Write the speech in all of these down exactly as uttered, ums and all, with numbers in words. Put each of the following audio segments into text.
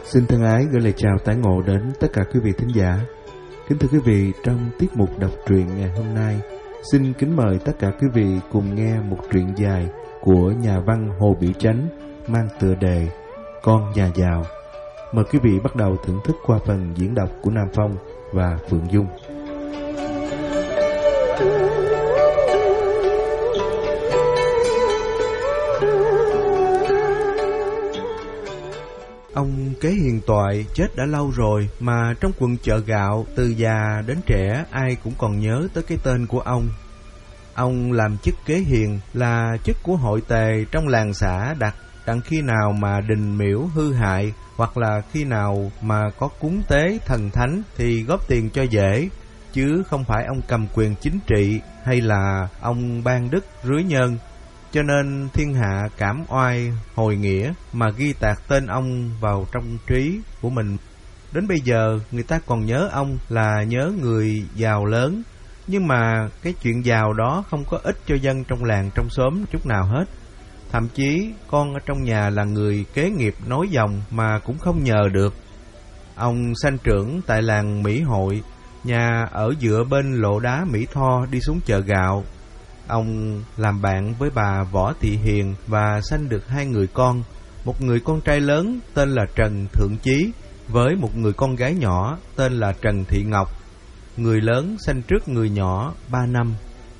Xin thân ái gửi lời chào tái ngộ đến tất cả quý vị thính giả. Kính thưa quý vị, trong tiết mục đọc truyện ngày hôm nay, xin kính mời tất cả quý vị cùng nghe một truyện dài của nhà văn Hồ Biểu Chánh mang tựa đề Con Nhà Giàu. Mời quý vị bắt đầu thưởng thức qua phần diễn đọc của Nam Phong và Phượng Dung. Ông Kế Hiền Toại chết đã lâu rồi, mà trong quần chợ gạo, từ già đến trẻ ai cũng còn nhớ tới cái tên của ông. Ông làm chức Kế Hiền là chức của hội tề trong làng xã đặt, đặng khi nào mà đình miễu hư hại, hoặc là khi nào mà có cúng tế thần thánh thì góp tiền cho dễ, chứ không phải ông cầm quyền chính trị hay là ông ban đức rưới nhân. Cho nên thiên hạ cảm oai hồi nghĩa mà ghi tạc tên ông vào trong trí của mình. Đến bây giờ người ta còn nhớ ông là nhớ người giàu lớn, nhưng mà cái chuyện giàu đó không có ích cho dân trong làng trong xóm chút nào hết. Thậm chí con ở trong nhà là người kế nghiệp nối dòng mà cũng không nhờ được. Ông sanh trưởng tại làng Mỹ Hội, nhà ở dựa bên lộ đá Mỹ Tho đi xuống chợ gạo. Ông làm bạn với bà Võ Thị Hiền và sanh được hai người con, một người con trai lớn tên là Trần Thượng Chí với một người con gái nhỏ tên là Trần Thị Ngọc. Người lớn sanh trước người nhỏ ba năm.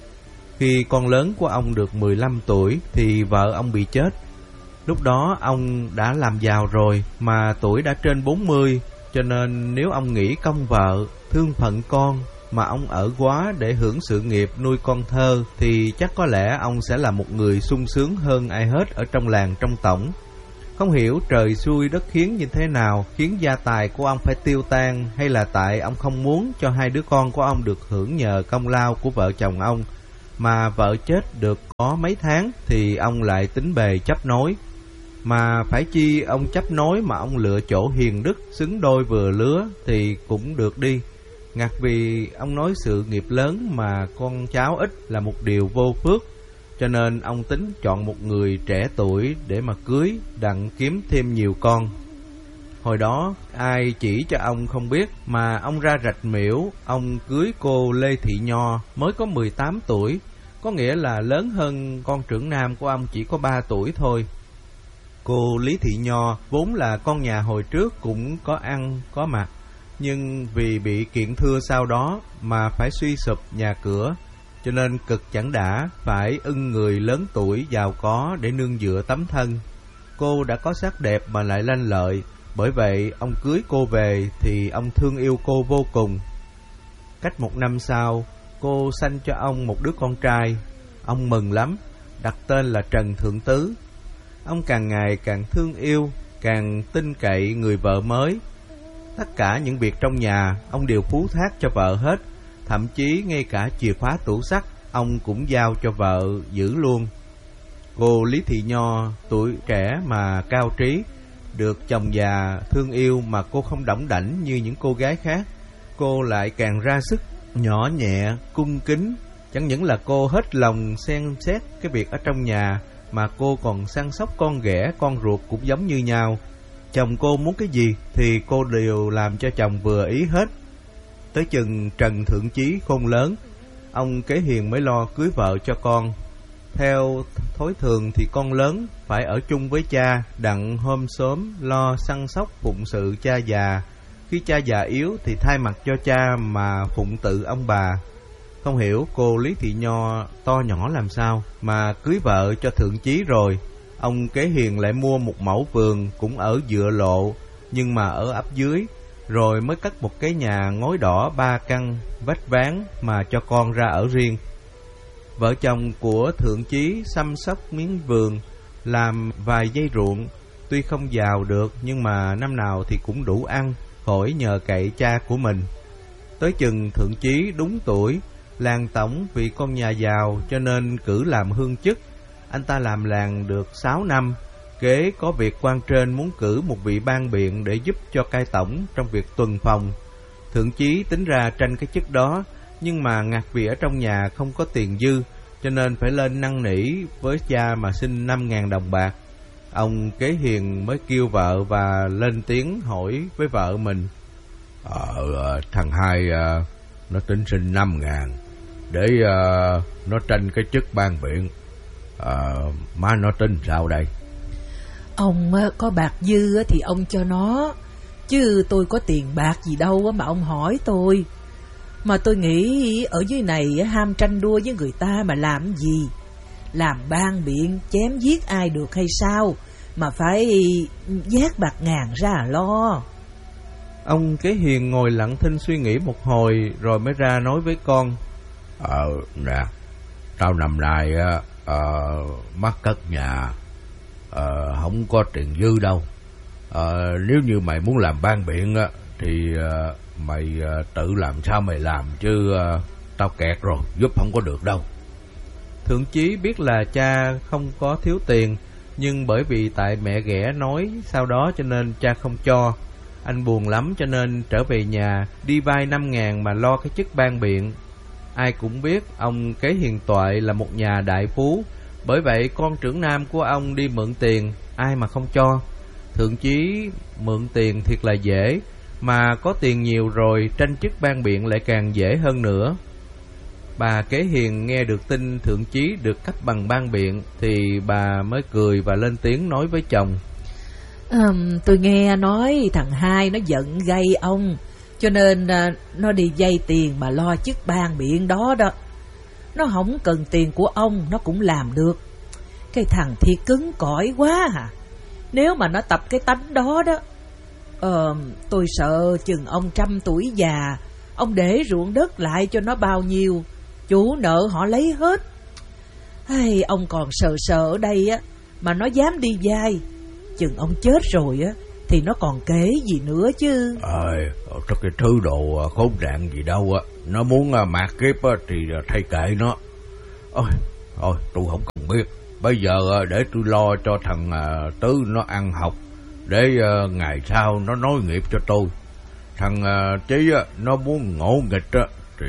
Khi con lớn của ông được mười lăm tuổi thì vợ ông bị chết. Lúc đó ông đã làm giàu rồi mà tuổi đã trên bốn mươi, cho nên nếu ông nghĩ công vợ, thương phận con mà ông ở quá để hưởng sự nghiệp nuôi con thơ thì chắc có lẽ ông sẽ là một người sung sướng hơn ai hết ở trong làng trong tổng. Không hiểu trời xui đất khiến như thế nào khiến gia tài của ông phải tiêu tan, hay là tại ông không muốn cho hai đứa con của ông được hưởng nhờ công lao của vợ chồng ông, mà vợ chết được có mấy tháng thì ông lại tính bề chấp nối. Mà phải chi ông chấp nối mà ông lựa chỗ hiền đức xứng đôi vừa lứa thì cũng được đi. Ngặt vì ông nói sự nghiệp lớn mà con cháu ít là một điều vô phước, cho nên ông tính chọn một người trẻ tuổi để mà cưới, đặng kiếm thêm nhiều con. Hồi đó ai chỉ cho ông không biết, mà ông ra Rạch Miễu, ông cưới cô Lê Thị Nho mới có mười tám tuổi, có nghĩa là lớn hơn con trưởng nam của ông chỉ có ba tuổi thôi. Cô Lý Thị Nho vốn là con nhà hồi trước cũng có ăn có mặc, nhưng vì bị kiện thưa sau đó mà phải suy sụp nhà cửa, cho nên cực chẳng đã phải ưng người lớn tuổi giàu có để nương dựa tấm thân. Cô đã có sắc đẹp mà lại lanh lợi, bởi vậy ông cưới cô về thì ông thương yêu cô vô cùng. Cách một năm sau, cô sanh cho ông một đứa con trai. Ông mừng lắm, đặt tên là Trần Thượng Tứ. Ông càng ngày càng thương yêu, càng tin cậy người vợ mới. Tất cả những việc trong nhà ông đều phú thác cho vợ hết, thậm chí ngay cả chìa khóa tủ sắt ông cũng giao cho vợ giữ luôn. Cô Lý Thị Nho tuổi trẻ mà cao trí, được chồng già thương yêu mà cô không đỏng đảnh như những cô gái khác. Cô lại càng ra sức nhỏ nhẹ, cung kính. Chẳng những là cô hết lòng xem xét cái việc ở trong nhà, mà cô còn săn sóc con ghẻ, con ruột cũng giống như nhau. Chồng cô muốn cái gì thì cô đều làm cho chồng vừa ý hết. Tới chừng Trần Thượng Chí khôn lớn, ông Kế Hiền mới lo cưới vợ cho con. Theo thói thường thì con lớn phải ở chung với cha, đặng hôm sớm lo săn sóc phụng sự cha già. Khi cha già yếu thì thay mặt cho cha mà phụng tự ông bà. Không hiểu cô Lý Thị Nho to nhỏ làm sao mà cưới vợ cho Thượng Chí rồi, ông Kế Hiền lại mua một mẫu vườn cũng ở dựa lộ, nhưng mà ở ấp dưới, rồi mới cất một cái nhà ngói đỏ ba căn, vách ván mà cho con ra ở riêng. Vợ chồng của Thượng Chí chăm sóc miếng vườn, làm vài dây ruộng, tuy không giàu được nhưng mà năm nào thì cũng đủ ăn, khỏi nhờ cậy cha của mình. Tới chừng Thượng Chí đúng tuổi, làng tổng vì con nhà giàu cho nên cử làm hương chức. Anh ta làm làng được sáu năm, kế có việc quan trên muốn cử một vị ban biện để giúp cho cai tổng trong việc tuần phòng. Thượng Chí tính ra tranh cái chức đó, nhưng mà ngặt vì ở trong nhà không có tiền dư, cho nên phải lên năn nỉ với cha mà xin năm ngàn đồng bạc. Ông Kế Hiền mới kêu vợ và lên tiếng hỏi với vợ mình. Ờ, thằng hai uh, nó tính xin năm ngàn để uh, nó tranh cái chức ban biện. uh, Má nó tính sao đây? Ông có bạc dư thì ông cho nó, chứ tôi có tiền bạc gì đâu mà ông hỏi tôi. Mà tôi nghĩ ở dưới này ham tranh đua với người ta mà làm gì? Làm ban biện chém giết ai được hay sao mà phải vác bạc ngàn ra lo. Ông Kế Hiền ngồi lặng thinh suy nghĩ một hồi rồi mới ra nói với con. Ờ nè, tao năm nay á uh, mắc cất nhà, uh, không có tiền dư đâu. uh, Nếu như mày muốn làm ban biện á thì uh, mày uh, tự làm sao mày làm, chứ uh, tao kẹt rồi, giúp không có được đâu. Thượng Chí biết là cha không có thiếu tiền, nhưng bởi vì tại mẹ ghẻ nói sau đó cho nên cha không cho. Anh buồn lắm cho nên trở về nhà đi vay năm ngàn mà lo cái chức ban biện. Ai cũng biết ông Kế Hiền Toại là một nhà đại phú, bởi vậy con trưởng nam của ông đi mượn tiền, ai mà không cho. Thượng Chí mượn tiền thiệt là dễ, mà có tiền nhiều rồi tranh chức ban biện lại càng dễ hơn nữa. Bà Kế Hiền nghe được tin Thượng Chí được cấp bằng ban biện thì bà mới cười và lên tiếng nói với chồng. Um, tôi nghe nói thằng hai nó giận gây ông, cho nên uh, nó đi vay tiền mà lo chức ban biện đó đó. Nó không cần tiền của ông nó cũng làm được. Cái thằng thiệt cứng cỏi quá hả? Nếu mà nó tập cái tánh đó đó, uh, tôi sợ chừng ông trăm tuổi già, ông để ruộng đất lại cho nó bao nhiêu, chủ nợ họ lấy hết. Hay, ông còn sợ sợ ở đây á mà nó dám đi vay, chừng ông chết rồi á thì nó còn kể gì nữa chứ. Ờ, cho cái thứ đồ khốn nạn gì đâu á, nó muốn mạt kiếp á thì thay kệ nó. Ôi, thôi tôi không cần biết. Bây giờ để tôi lo cho thằng Tứ nó ăn học, để ngày sau nó nối nghiệp cho tôi. Thằng Chí á, nó muốn ngỗ nghịch á thì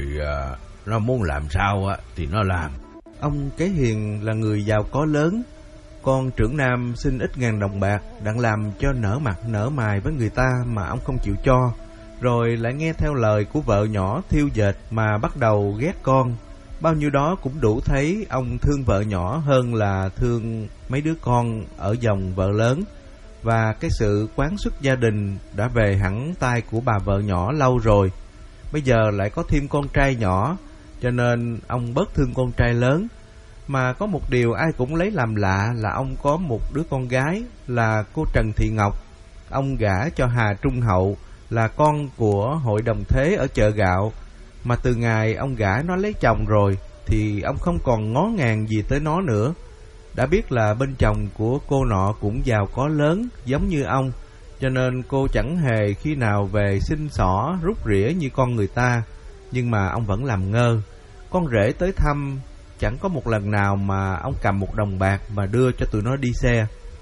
nó muốn làm sao á thì nó làm. Ông Kế Hiền là người giàu có lớn, con trưởng nam xin ít ngàn đồng bạc đặng làm cho nở mặt nở mày với người ta mà ông không chịu cho, rồi lại nghe theo lời của vợ nhỏ thiêu dệt mà bắt đầu ghét con. Bao nhiêu đó cũng đủ thấy ông thương vợ nhỏ hơn là thương mấy đứa con ở dòng vợ lớn. Và cái sự quán xuất gia đình đã về hẳn tay của bà vợ nhỏ lâu rồi. Bây giờ lại có thêm con trai nhỏ, cho nên ông bớt thương con trai lớn. Mà có một điều ai cũng lấy làm lạ là ông có một đứa con gái là cô Trần Thị Ngọc. Ông gả cho Hà Trung Hậu là con của hội đồng thế ở chợ gạo. Mà từ ngày ông gả nó lấy chồng rồi thì ông không còn ngó ngàng gì tới nó nữa. Đã biết là bên chồng của cô nọ cũng giàu có lớn giống như ông, cho nên cô chẳng hề khi nào về xin xỏ rút rỉa như con người ta. Nhưng mà ông vẫn làm ngơ. Con rể tới thăm, chẳng có một lần nào mà ông cầm một đồng bạc mà đưa cho tụi nó đi xe.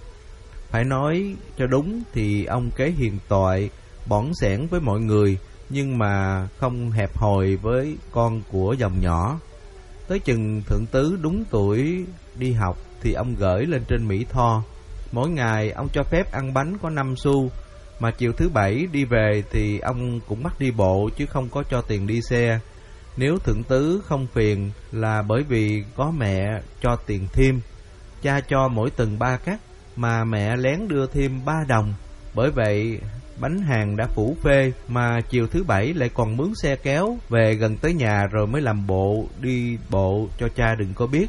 Phải nói cho đúng thì ông Kế Hiền Toại bỏn xẻn với mọi người, nhưng mà không hẹp hòi với con của dòng nhỏ. Tới chừng Thượng Tứ đúng tuổi đi học thì ông gửi lên trên Mỹ Tho. Mỗi ngày ông cho phép ăn bánh có năm xu, mà chiều thứ bảy đi về thì ông cũng bắt đi bộ chứ không có cho tiền đi xe. Nếu Thượng Tứ không phiền là bởi vì có mẹ cho tiền thêm. Cha cho mỗi tuần ba cắt, mà mẹ lén đưa thêm ba đồng. Bởi vậy bánh hàng đã phủ phê, mà chiều thứ bảy lại còn mướn xe kéo về gần tới nhà rồi mới làm bộ đi bộ cho cha đừng có biết.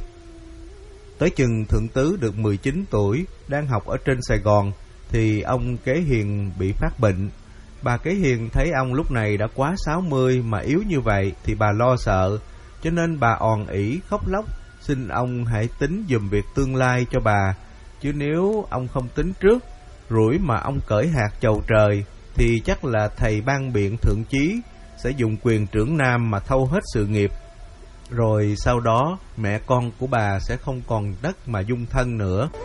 Tới chừng Thượng Tứ được mười chín tuổi, đang học ở trên Sài Gòn, thì ông Kế Hiền bị phát bệnh. Bà Kế Hiền thấy ông lúc này đã quá sáu mươi mà yếu như vậy thì bà lo sợ, cho nên bà òn ỉ khóc lóc xin ông hãy tính giùm việc tương lai cho bà. Chứ nếu ông không tính trước, rủi mà ông cởi hạt chầu trời, thì chắc là thầy ban biện Thượng Chí sẽ dùng quyền trưởng nam mà thâu hết sự nghiệp. Rồi sau đó mẹ con của bà sẽ không còn đất mà dung thân nữa.